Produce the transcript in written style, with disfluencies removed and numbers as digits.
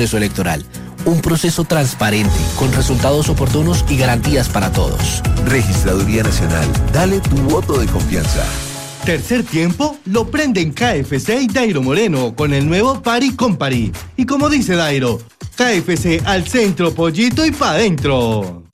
proceso electoral. Un proceso transparente, con resultados oportunos y garantías para todos. Registraduría Nacional, dale tu voto de confianza. Tercer tiempo lo prenden KFC y Dairo Moreno con el nuevo Party con Party. Y como dice Dairo, KFC al centro, pollito y pa' dentro.